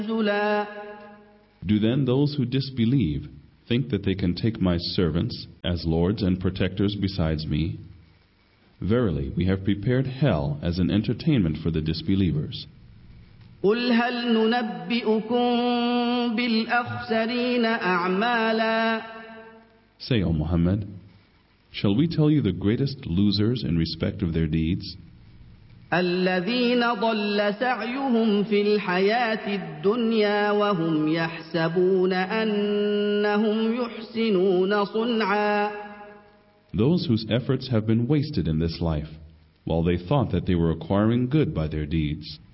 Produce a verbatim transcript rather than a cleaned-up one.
نزلا. Do then those who disbelieve think that they can take my servants as lords and protectors besides me? Verily, we have prepared hell as an entertainment for the disbelievers. قل هل ننبئكم بالأخسرين أعمالا. Say, O Muhammad, shall we tell you the greatest losers in respect of their deeds? الذين ضل سعيهم في الحياة الدنيا وهم يحسبون أنهم يحسنون صنعا. Those whose efforts have been wasted in this life, while they thought that they were acquiring good by their deeds.